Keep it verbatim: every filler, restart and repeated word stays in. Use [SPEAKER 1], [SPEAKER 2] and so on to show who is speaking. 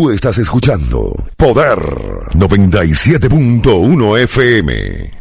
[SPEAKER 1] Tú estás escuchando Poder noventa y siete punto uno F M.